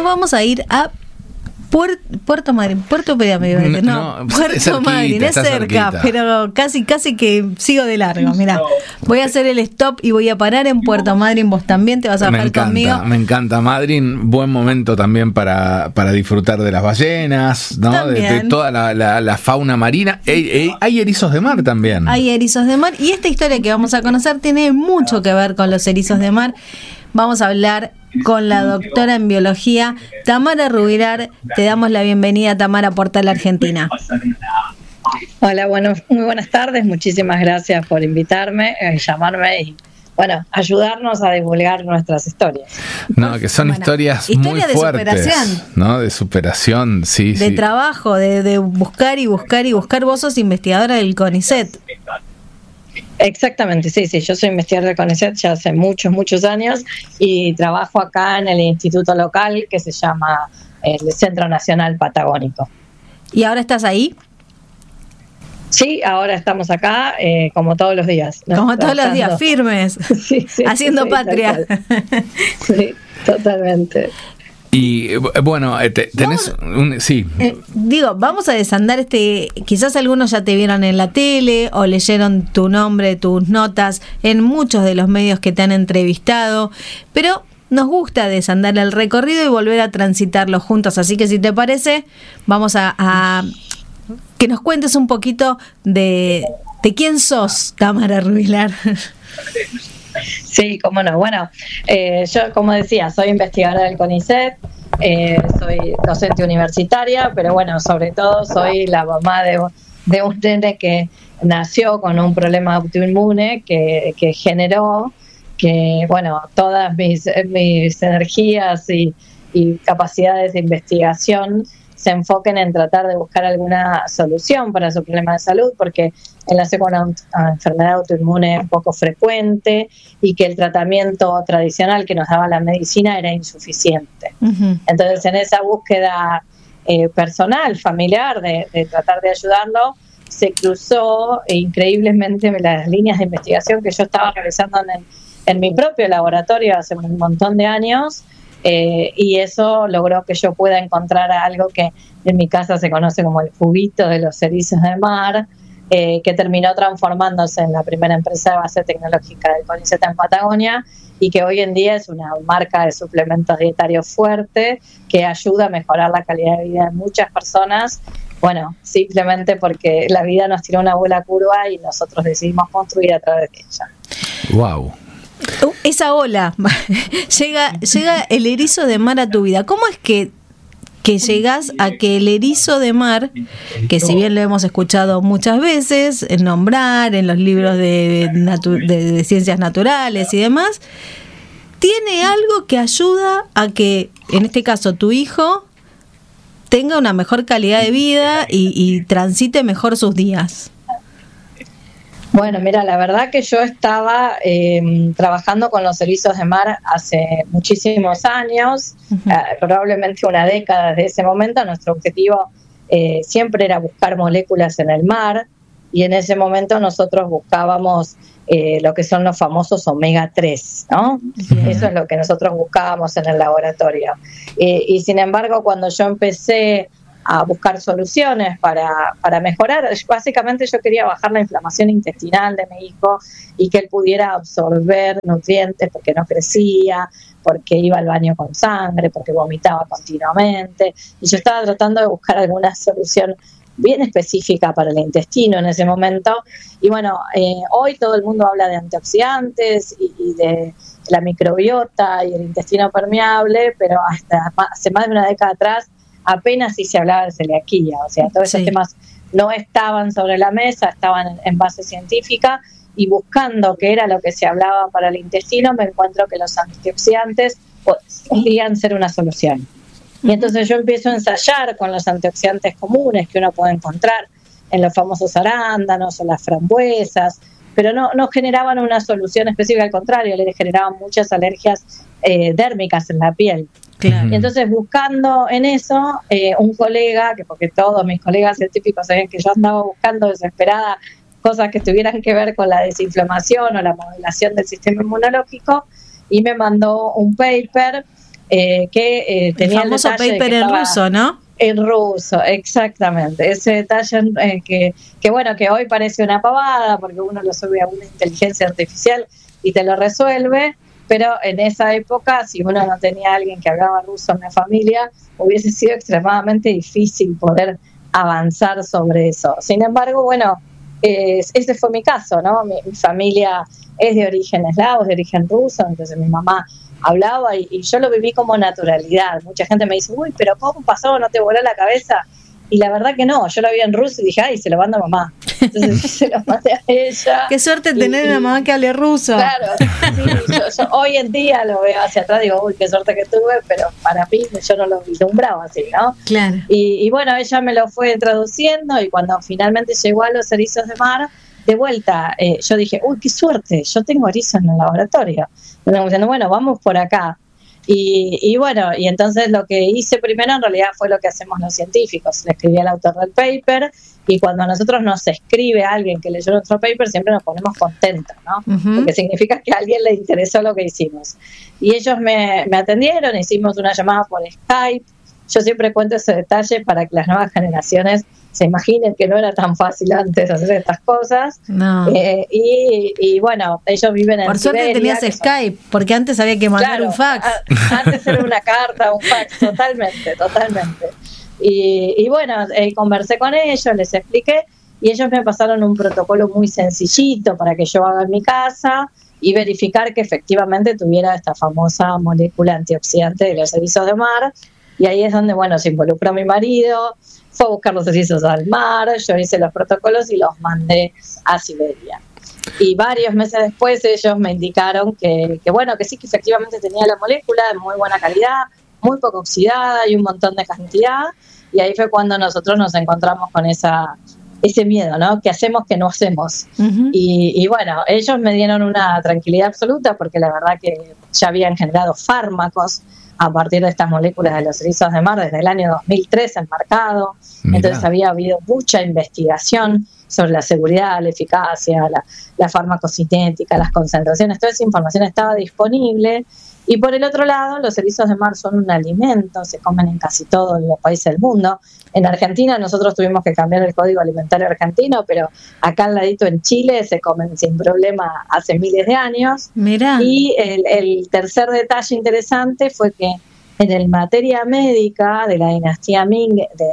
vamos a ir a Puerto Madryn, Puerto Madryn, Puerto Madryn, es cerca, cerquita. Pero casi que sigo de largo. Mirá, voy a hacer el stop y voy a parar en Puerto Madryn. Vos también te vas a bajar conmigo. Me encanta Madryn, buen momento también para disfrutar de las ballenas, ¿no? De toda la fauna marina. Hay erizos de mar también. Hay erizos de mar, y esta historia que vamos a conocer tiene mucho que ver con los erizos de mar. Vamos a hablar con la doctora en biología, Tamara Rubilar. Te damos la bienvenida, Tamara, a Portal Argentina. Hola, muy buenas tardes. Muchísimas gracias por invitarme, llamarme y, ayudarnos a divulgar nuestras historias. No, que son historias muy fuertes. De superación. ¿No? De superación, sí. De trabajo, de buscar y buscar y buscar. Vos sos investigadora del CONICET. Exactamente, sí, yo soy investigadora del CONICET ya hace muchos años y trabajo acá en el instituto local que se llama el Centro Nacional Patagónico. ¿Y ahora estás ahí? Sí, ahora estamos acá como todos los días, ¿no? Como todos los días, firmes, haciendo patria. Sí, totalmente. Y bueno, tenés vamos a desandar quizás algunos ya te vieron en la tele o leyeron tu nombre, tus notas en muchos de los medios que te han entrevistado, pero nos gusta desandar el recorrido y volver a transitarlo juntos, así que si te parece, vamos a que nos cuentes un poquito de quién sos, Tamara Rubilar. Sí, cómo no. Bueno, yo, como decía, soy investigadora del CONICET, soy docente universitaria, pero sobre todo soy la mamá de un nene que nació con un problema autoinmune que generó que, todas mis energías y capacidades de investigación se enfoquen en tratar de buscar alguna solución para su problema de salud, porque él nació con una enfermedad autoinmune poco frecuente y que el tratamiento tradicional que nos daba la medicina era insuficiente. Uh-huh. Entonces, en esa búsqueda personal, familiar, de tratar de ayudarlo, se cruzó increíblemente las líneas de investigación que yo estaba realizando en mi propio laboratorio hace un montón de años. Y eso logró que yo pueda encontrar algo que en mi casa se conoce como el juguito de los erizos de mar, que terminó transformándose en la primera empresa de base tecnológica del CONICET en Patagonia y que hoy en día es una marca de suplementos dietarios fuerte que ayuda a mejorar la calidad de vida de muchas personas, simplemente porque la vida nos tiró una bola curva y nosotros decidimos construir a través de ella. ¡Wow! Esa ola, llega el erizo de mar a tu vida. ¿Cómo es que llegas a que el erizo de mar, que si bien lo hemos escuchado muchas veces nombrar en los libros de ciencias naturales y demás, tiene algo que ayuda a que, en este caso, tu hijo tenga una mejor calidad de vida y transite mejor sus días? Bueno, mira, la verdad que yo estaba trabajando con los erizos de mar hace muchísimos años, probablemente una década desde ese momento. Nuestro objetivo siempre era buscar moléculas en el mar y en ese momento nosotros buscábamos lo que son los famosos omega 3, ¿no? Uh-huh. Eso es lo que nosotros buscábamos en el laboratorio. Y sin embargo, cuando yo empecé a buscar soluciones para mejorar, básicamente yo quería bajar la inflamación intestinal de mi hijo y que él pudiera absorber nutrientes porque no crecía, porque iba al baño con sangre, porque vomitaba continuamente, y yo estaba tratando de buscar alguna solución bien específica para el intestino en ese momento. Y hoy todo el mundo habla de antioxidantes y de la microbiota y el intestino permeable, pero hasta hace más de una década atrás apenas sí se hablaba de celiaquía, o sea, todos esos temas no estaban sobre la mesa, estaban en base científica, y buscando qué era lo que se hablaba para el intestino, me encuentro que los antioxidantes podrían ser una solución. Y entonces yo empiezo a ensayar con los antioxidantes comunes que uno puede encontrar en los famosos arándanos o las frambuesas, pero no generaban una solución específica, al contrario, le generaban muchas alergias dérmicas en la piel. Claro. Y entonces, buscando en eso, un colega, porque todos mis colegas científicos sabían que yo andaba buscando desesperada cosas que tuvieran que ver con la desinflamación o la modulación del sistema inmunológico, y me mandó un paper que tenía el famoso paper en ruso, ¿no? En ruso, exactamente. Ese detalle que bueno, que hoy parece una pavada porque uno lo sube a una inteligencia artificial y te lo resuelve, pero en esa época, si uno no tenía a alguien que hablaba ruso en la familia, hubiese sido extremadamente difícil poder avanzar sobre eso. Sin embargo, bueno, ese fue mi caso, ¿no? Mi familia es de origen eslavo, es de origen ruso, entonces mi mamá hablaba y yo lo viví como naturalidad. Mucha gente me dice, uy, pero ¿cómo pasó? ¿No te voló la cabeza? Y la verdad que no, yo lo vi en ruso y dije, ay, se lo mando a mamá. Entonces yo se lo mandé a ella. Qué suerte tener una mamá que hable ruso. Claro, sí, yo hoy en día lo veo hacia atrás, digo, uy, qué suerte que tuve, pero para mí yo no lo vislumbraba así, ¿no? Claro. Y bueno, ella me lo fue traduciendo y cuando finalmente llegó a los erizos de mar, de vuelta, yo dije, uy, qué suerte, yo tengo erizos en el laboratorio. Diciendo, bueno, vamos por acá. Y bueno, y entonces lo que hice primero en realidad fue lo que hacemos los científicos. Le escribí al autor del paper y cuando a nosotros nos escribe alguien que leyó nuestro paper siempre nos ponemos contentos, ¿no? Uh-huh. Porque significa que a alguien le interesó lo que hicimos. Y ellos me atendieron, hicimos una llamada por Skype. Yo siempre cuento ese detalle para que las nuevas generaciones se imaginen que no era tan fácil antes hacer estas cosas. No. Y bueno, ellos viven en Por suerte Siberia, tenías Skype, porque antes había que mandar un fax. Antes era una carta, un fax, totalmente. Y bueno, conversé con ellos, les expliqué, y ellos me pasaron un protocolo muy sencillito para que yo haga en mi casa y verificar que efectivamente tuviera esta famosa molécula antioxidante de los erizos de mar. Y ahí es donde, bueno, se involucró mi marido, fue a buscar los erizos al mar, yo hice los protocolos y los mandé a Siberia. Y varios meses después ellos me indicaron que bueno, que sí, que efectivamente tenía la molécula de muy buena calidad, muy poco oxidada y un montón de cantidad. Y ahí fue cuando nosotros nos encontramos con ese miedo, ¿no? ¿Qué hacemos, que no hacemos? Uh-huh. Y bueno, ellos me dieron una tranquilidad absoluta porque la verdad que ya habían generado fármacos a partir de estas moléculas de los erizos de mar desde el año 2003 en mercado. Mirá. Entonces había habido mucha investigación sobre la seguridad, la eficacia, la farmacocinética, las concentraciones, toda esa información estaba disponible. Y por el otro lado, los erizos de mar son un alimento, se comen en casi todos los países del mundo. En Argentina nosotros tuvimos que cambiar el código alimentario argentino, pero acá al ladito en Chile se comen sin problema hace miles de años. Mirá. Y el tercer detalle interesante fue que en el materia médica de la dinastía Ming de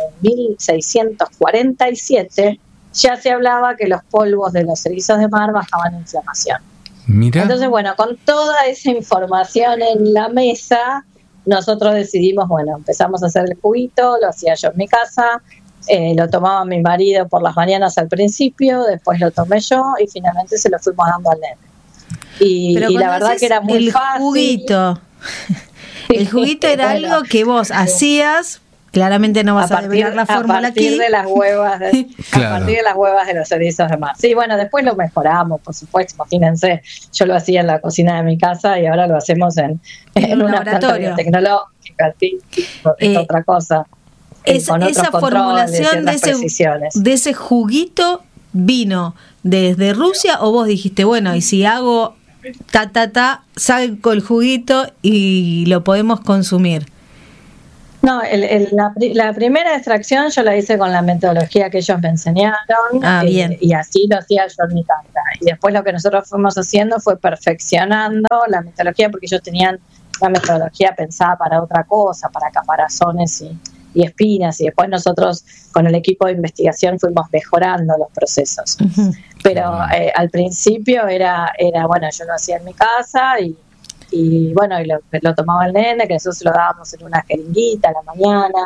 1647 ya se hablaba que los polvos de los erizos de mar bajaban inflamación. Mirá. Entonces, bueno, con toda esa información en la mesa, nosotros decidimos, bueno, empezamos a hacer el juguito, lo hacía yo en mi casa, lo tomaba mi marido por las mañanas al principio, después lo tomé yo y finalmente se lo fuimos dando al nene. Y la verdad que era muy fácil. Juguito. El juguito era algo que vos hacías. Claramente no vas a develar la fórmula aquí. A partir de las huevas claro. A partir de las huevas de los erizos de mar. Sí, bueno, después lo mejoramos, por supuesto. Imagínense, yo lo hacía en la cocina de mi casa y ahora lo hacemos en un laboratorio tecnológico, es otra cosa. Esa formulación de ese juguito vino desde Rusia, o vos dijiste, bueno, y si hago saco el juguito y lo podemos consumir. No, la primera extracción yo la hice con la metodología que ellos me enseñaron. Bien. Y así lo hacía yo en mi casa. Y después lo que nosotros fuimos haciendo fue perfeccionando la metodología, porque ellos tenían una metodología pensada para otra cosa, para caparazones y espinas, y después nosotros con el equipo de investigación fuimos mejorando los procesos. Uh-huh. Pero al principio era bueno, yo lo hacía en mi casa y bueno, y lo tomaba el nene, que nosotros lo dábamos en una jeringuita a la mañana,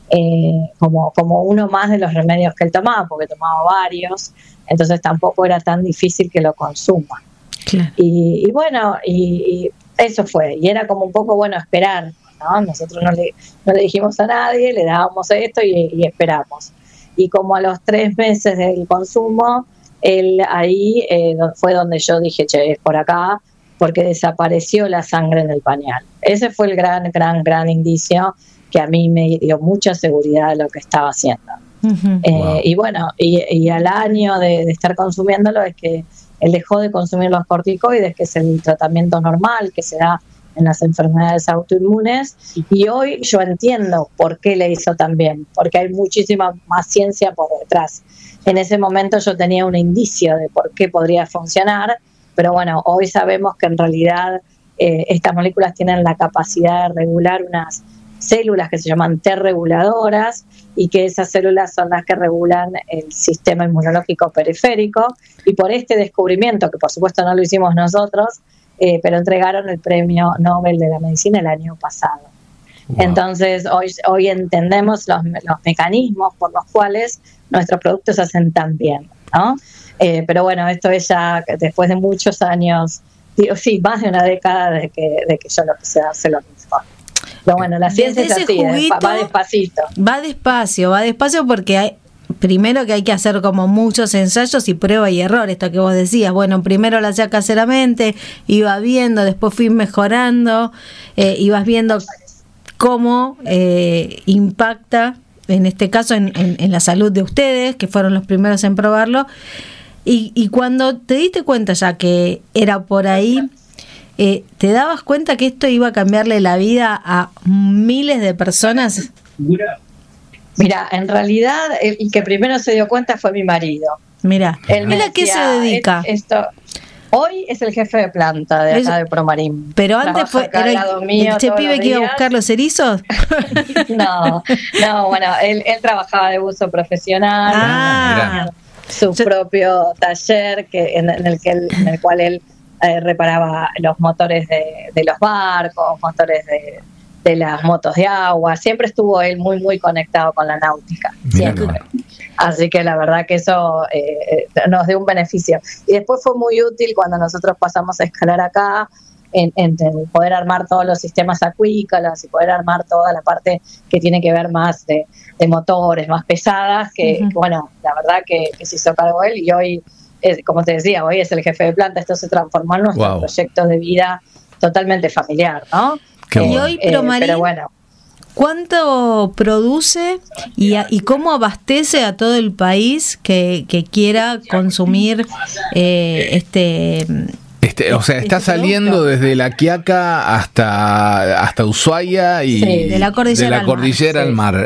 como uno más de los remedios que él tomaba, porque tomaba varios, entonces tampoco era tan difícil que lo consuma. Claro. Y bueno, y eso fue, y era como un poco, bueno, esperar, ¿no? Nosotros no le dijimos a nadie, le dábamos esto y esperamos. Y como a los 3 meses del consumo, ahí fue donde yo dije, che, es por acá, porque desapareció la sangre en el pañal. Ese fue el gran indicio que a mí me dio mucha seguridad de lo que estaba haciendo. Uh-huh. Wow. Y bueno, y al año de estar consumiéndolo es que él dejó de consumir los corticoides, que es el tratamiento normal que se da en las enfermedades autoinmunes, y hoy yo entiendo por qué le hizo tan bien, porque hay muchísima más ciencia por detrás. En ese momento yo tenía un indicio de por qué podría funcionar, pero bueno, hoy sabemos que en realidad estas moléculas tienen la capacidad de regular unas células que se llaman T-reguladoras, y que esas células son las que regulan el sistema inmunológico periférico, y por este descubrimiento, que por supuesto no lo hicimos nosotros, pero entregaron el premio Nobel de la Medicina el año pasado. Wow. Entonces hoy entendemos los mecanismos por los cuales nuestros productos se hacen tan bien, ¿no? Pero bueno, esto es ya después de muchos años, digo, sí, más de una década de que yo lo quise dárselo mejor. Pero bueno, la ciencia es así, va despacito. Va despacio porque primero que hay que hacer como muchos ensayos y prueba y error, esto que vos decías. Bueno, primero lo hacía caseramente, iba viendo, después fui mejorando, ibas viendo cómo impacta, en este caso, en la salud de ustedes, que fueron los primeros en probarlo. Y cuando te diste cuenta ya que era por ahí, ¿te dabas cuenta que esto iba a cambiarle la vida a miles de personas? Mira, en realidad el que primero se dio cuenta fue mi marido. Mira, ¿él a qué se dedica? Hoy es el jefe de planta de acá de Promarín. Pero antes fue el pibe que iba a buscar los erizos. No, bueno, él trabajaba de buzo profesional, su propio taller en el cual él reparaba los motores de los barcos, motores de las motos de agua. Siempre estuvo él muy, muy conectado con la náutica. Siempre. Así que la verdad que eso nos dio un beneficio. Y después fue muy útil cuando nosotros pasamos a escalar acá, en poder armar todos los sistemas acuícolas y poder armar toda la parte que tiene que ver más de motores, más pesadas, que bueno, la verdad que se hizo cargo él, y hoy, como te decía, hoy es el jefe de planta. Esto se transformó en nuestro proyecto de vida totalmente familiar, ¿no? Y hoy Promarín, pero bueno, ¿cuánto produce y cómo abastece a todo el país que quiera consumir o sea, está saliendo desde La Quiaca hasta Ushuaia y de la cordillera al mar.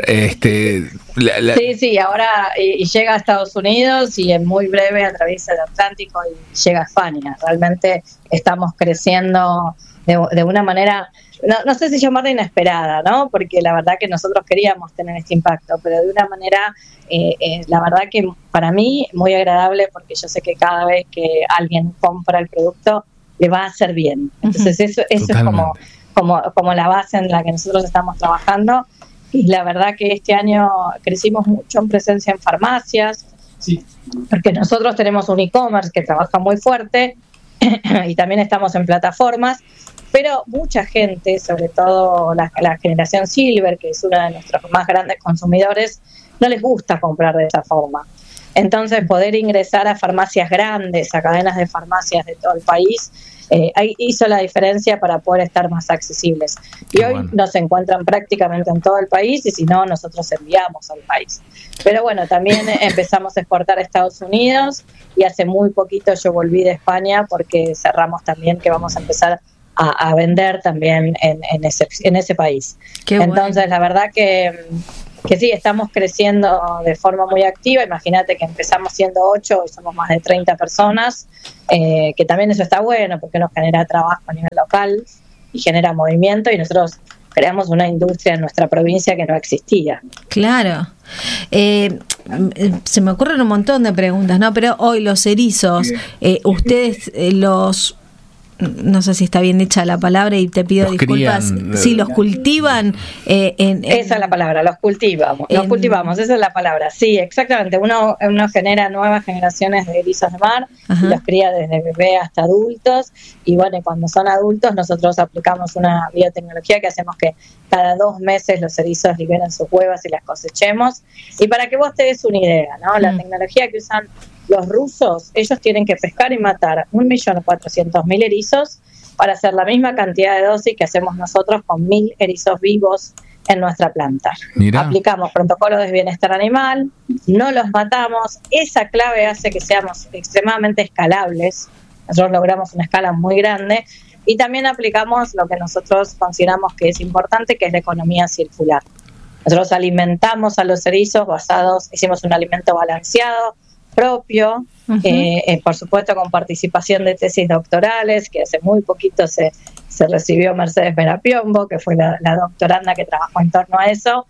Sí, ahora y llega a Estados Unidos, y en muy breve atraviesa el Atlántico y llega a España. Realmente estamos creciendo de una manera, no sé si llamarla inesperada, ¿no? Porque la verdad que nosotros queríamos tener este impacto, pero de una manera, la verdad que para mí muy agradable, porque yo sé que cada vez que alguien compra el producto le va a hacer bien. Entonces eso es como la base en la que nosotros estamos trabajando. Y la verdad que este año crecimos mucho en presencia en farmacias, porque nosotros tenemos un e-commerce que trabaja muy fuerte y también estamos en plataformas. Pero mucha gente, sobre todo la generación Silver, que es uno de nuestros más grandes consumidores, no les gusta comprar de esa forma. Entonces, poder ingresar a farmacias grandes, a cadenas de farmacias de todo el país, hizo la diferencia para poder estar más accesibles. Y hoy nos encuentran prácticamente en todo el país, y si no, nosotros enviamos al país. Pero bueno, también empezamos a exportar a Estados Unidos, y hace muy poquito yo volví de España porque cerramos también que vamos a empezar a vender también en ese país. Entonces, la verdad que sí, estamos creciendo de forma muy activa. Imagínate que empezamos siendo 8 y somos más de 30 personas, que también eso está bueno porque nos genera trabajo a nivel local y genera movimiento, y nosotros creamos una industria en nuestra provincia que no existía. Claro. Se me ocurren un montón de preguntas, ¿no? Pero hoy los erizos, ustedes no sé si está bien dicha la palabra y te pido disculpas. Sí, los cultivan. Esa es la palabra, los cultivamos, esa es la palabra. Sí, exactamente. Uno genera nuevas generaciones de erizos de mar, y los cría desde bebé hasta adultos. Y bueno, cuando son adultos, nosotros aplicamos una biotecnología que hacemos que cada 2 meses los erizos liberen sus huevas y las cosechemos. Y para que vos te des una idea, ¿no? La tecnología que usan los rusos, ellos tienen que pescar y matar 1.400.000 erizos para hacer la misma cantidad de dosis que hacemos nosotros con 1.000 erizos vivos en nuestra planta. Mirá. Aplicamos protocolos de bienestar animal, no los matamos. Esa clave hace que seamos extremadamente escalables. Nosotros logramos una escala muy grande, y también aplicamos lo que nosotros consideramos que es importante, que es la economía circular. Nosotros alimentamos a los erizos hicimos un alimento balanceado, propio, por supuesto con participación de tesis doctorales, que hace muy poquito se recibió Mercedes Merapiombo, que fue la doctoranda que trabajó en torno a eso,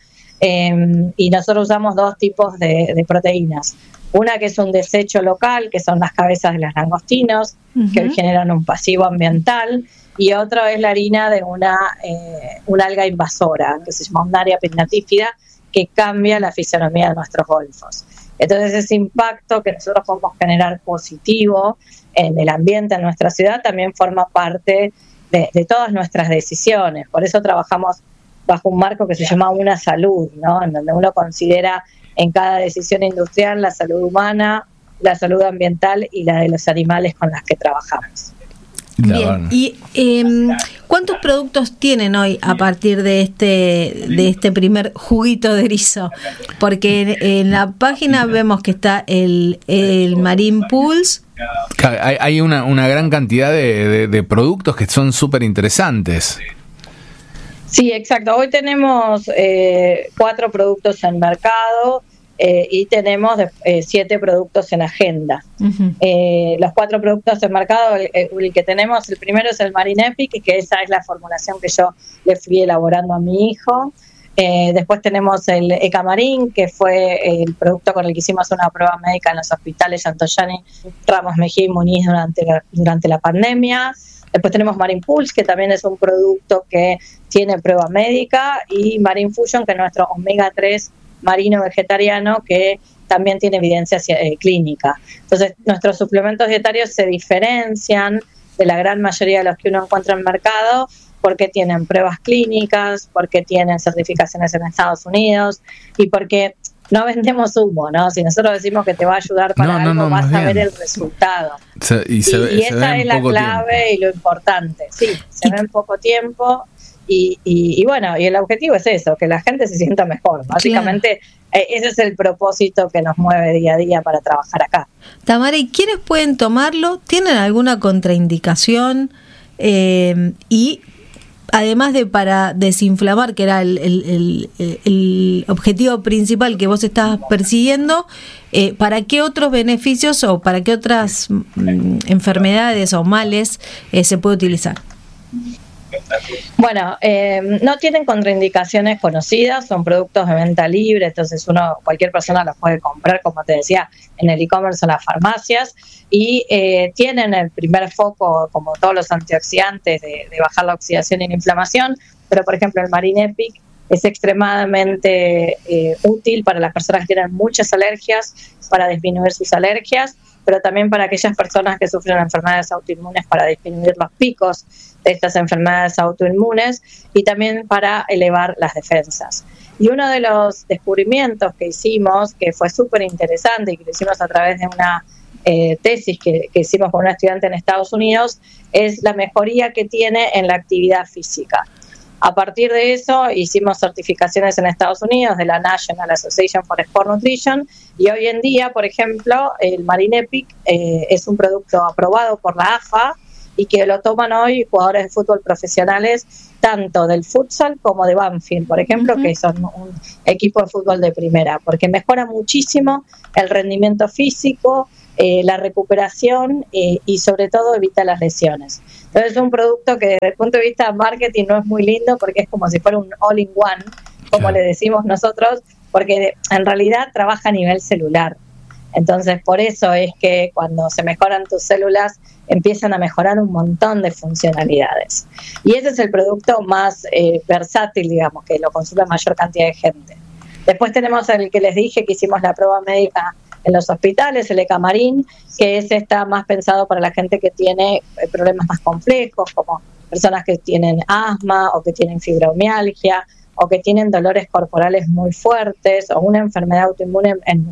y nosotros usamos dos tipos de proteínas. Una que es un desecho local, que son las cabezas de los langostinos, que hoy generan un pasivo ambiental, y otra es la harina de una alga invasora, que se llama Undaria pinnatifida, que cambia la fisonomía de nuestros golfos. Entonces ese impacto que nosotros podemos generar positivo en el ambiente, en nuestra ciudad, también forma parte de todas nuestras decisiones. Por eso trabajamos bajo un marco que se llama Una Salud, ¿no? En donde uno considera en cada decisión industrial la salud humana, la salud ambiental y la de los animales con las que trabajamos. Bien, y ¿cuántos productos tienen hoy a partir de este primer juguito de erizo? Porque en la página vemos que está el Marine Pulse. Hay una gran cantidad de productos que son súper interesantes. Sí, exacto. Hoy tenemos 4 productos en mercado. Y tenemos 7 productos en agenda. Los 4 productos en mercado, el que tenemos, el primero es el Marine Epic, que esa es la formulación que yo le fui elaborando a mi hijo. Después tenemos el Ecamarín, que fue el producto con el que hicimos una prueba médica en los hospitales Santoyani, Ramos Mejía y Muniz durante la pandemia. Después tenemos Marine Pulse, que también es un producto que tiene prueba médica, y Marine Fusion, que es nuestro omega 3 marino vegetariano, que también tiene evidencia clínica. Entonces, nuestros suplementos dietarios se diferencian de la gran mayoría de los que uno encuentra en el mercado porque tienen pruebas clínicas, porque tienen certificaciones en Estados Unidos y porque no vendemos humo, ¿no? Si nosotros decimos que te va a ayudar para algo, vas a ver el resultado. Y esa es la clave y lo importante. Sí, se ve en poco tiempo. Y bueno, y el objetivo es eso, que la gente se sienta mejor. Básicamente, ese es el propósito que nos mueve día a día para trabajar acá. Tamara, ¿y quiénes pueden tomarlo? ¿Tienen alguna contraindicación? Y además de para desinflamar, que era el objetivo principal que vos estabas persiguiendo, ¿para qué otros beneficios o para qué otras enfermedades o males se puede utilizar? Bueno, no tienen contraindicaciones conocidas, son productos de venta libre, entonces cualquier persona los puede comprar, como te decía, en el e-commerce o en las farmacias, y tienen el primer foco, como todos los antioxidantes, de bajar la oxidación y la inflamación, pero por ejemplo el Marine Epic es extremadamente útil para las personas que tienen muchas alergias, para disminuir sus alergias, pero también para aquellas personas que sufren enfermedades autoinmunes, para disminuir los picos de estas enfermedades autoinmunes y también para elevar las defensas. Y uno de los descubrimientos que hicimos, que fue súper interesante y que lo hicimos a través de una tesis que hicimos con una estudiante en Estados Unidos, es la mejoría que tiene en la actividad física. A partir de eso hicimos certificaciones en Estados Unidos de la National Association for Sport Nutrition y hoy en día, por ejemplo, el Marine Epic es un producto aprobado por la AFA y que lo toman hoy jugadores de fútbol profesionales tanto del futsal como de Banfield, por ejemplo, que son un equipo de fútbol de primera, porque mejora muchísimo el rendimiento físico, la recuperación y sobre todo evita las lesiones. Entonces es un producto que desde el punto de vista de marketing no es muy lindo porque es como si fuera un all-in-one, como le decimos nosotros, porque en realidad trabaja a nivel celular. Entonces por eso es que cuando se mejoran tus células empiezan a mejorar un montón de funcionalidades. Y ese es el producto más versátil, digamos, que lo consume mayor cantidad de gente. Después tenemos el que les dije que hicimos la prueba médica en los hospitales, el Ecamarín, que ese está más pensado para la gente que tiene problemas más complejos, como personas que tienen asma o que tienen fibromialgia o que tienen dolores corporales muy fuertes o una enfermedad autoinmune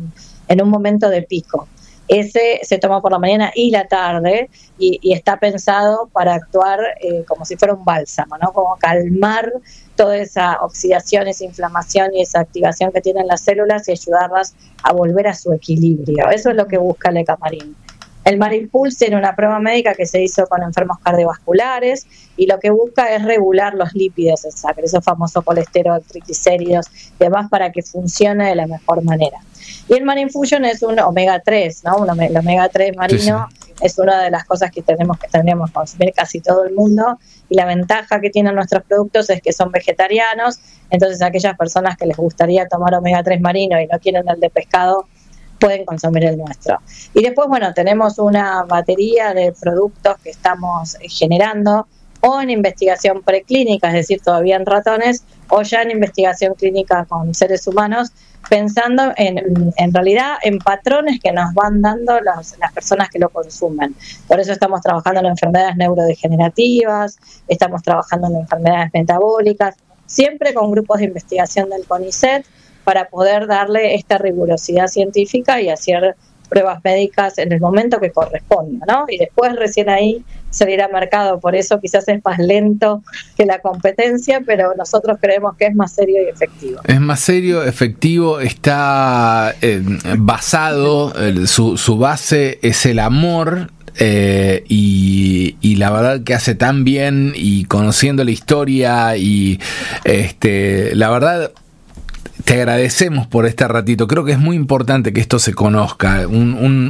en un momento de pico. Ese se toma por la mañana y la tarde y está pensado para actuar como si fuera un bálsamo, ¿no? Como calmar toda esa oxidación, esa inflamación y esa activación que tienen las células y ayudarlas a volver a su equilibrio. Eso es lo que busca el Ecamarín. El Marine Pulse tiene una prueba médica que se hizo con enfermos cardiovasculares y lo que busca es regular los lípidos en sangre, esos famosos colesterol, triglicéridos y demás, para que funcione de la mejor manera. Y el Marine Fusion es un omega 3, ¿no? El omega 3 marino es una de las cosas que tendríamos que consumir casi todo el mundo, y la ventaja que tienen nuestros productos es que son vegetarianos, entonces aquellas personas que les gustaría tomar omega 3 marino y no quieren el de pescado, pueden consumir el nuestro. Y después, bueno, tenemos una batería de productos que estamos generando o en investigación preclínica, es decir, todavía en ratones, o ya en investigación clínica con seres humanos, pensando en realidad en patrones que nos van dando las personas que lo consumen. Por eso estamos trabajando en enfermedades neurodegenerativas, estamos trabajando en enfermedades metabólicas, siempre con grupos de investigación del CONICET, para poder darle esta rigurosidad científica y hacer pruebas médicas en el momento que corresponda, ¿no? Y después recién ahí salir al mercado. Por eso quizás es más lento que la competencia, pero nosotros creemos que es más serio y efectivo. Es más serio, efectivo, está basado, su base es el amor. Y la verdad que hace tan bien, y conociendo la historia, y la verdad te agradecemos por este ratito. Creo que es muy importante que esto se conozca. Un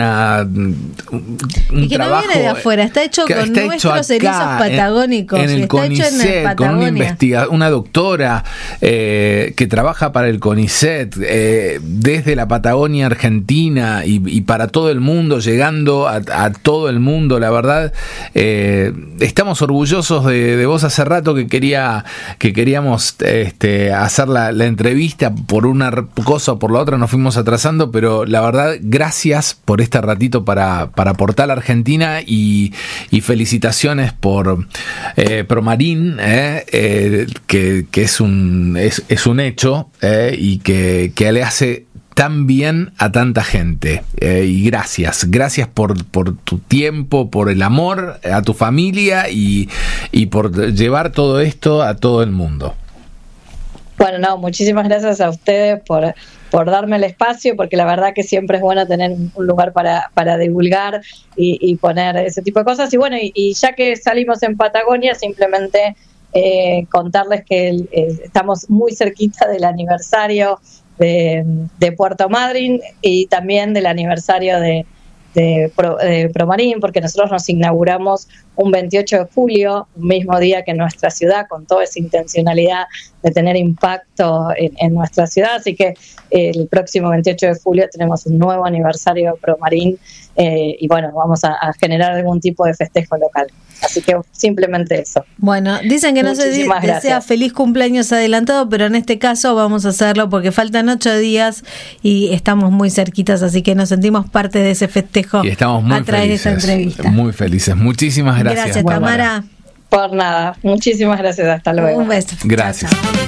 y que trabajo, no viene de afuera, está hecho con nuestros erizos patagónicos. En el CONICET, con una doctora que trabaja para el CONICET desde la Patagonia Argentina y para todo el mundo, llegando a todo el mundo. La verdad, estamos orgullosos de vos. Hace rato que queríamos hacer la entrevista. Por una cosa o por la otra nos fuimos atrasando, pero la verdad, gracias por este ratito para Portal Argentina, y felicitaciones por Promarin, que es un hecho, y que le hace tan bien a tanta gente, y gracias por tu tiempo, por el amor a tu familia y por llevar todo esto a todo el mundo. Bueno, no, muchísimas gracias a ustedes por darme el espacio, porque la verdad que siempre es bueno tener un lugar para divulgar y poner ese tipo de cosas. Y bueno, y ya que salimos en Patagonia, simplemente contarles que estamos muy cerquita del aniversario de Puerto Madryn, y también del aniversario de Promarin, porque nosotros nos inauguramos un 28 de julio, un mismo día que nuestra ciudad, con toda esa intencionalidad de tener impacto en nuestra ciudad. Así que el próximo 28 de julio tenemos un nuevo aniversario de Promarin, y bueno, vamos a generar algún tipo de festejo local. Así que simplemente eso. Bueno, dicen que no se desea feliz cumpleaños adelantado, pero en este caso vamos a hacerlo porque faltan 8 días y estamos muy cerquitas, así que nos sentimos parte de ese festejo, y estamos muy a través de esta entrevista. Muy felices. Muchísimas gracias. Gracias, Tamara. Por nada. Muchísimas gracias. Hasta luego. Un beso. Gracias. Chao, chao.